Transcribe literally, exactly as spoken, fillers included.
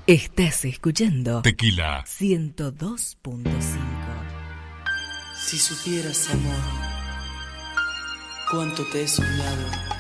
Estás escuchando Tequila ciento dos punto cinco. Si supieras, amor, cuánto te he soñado.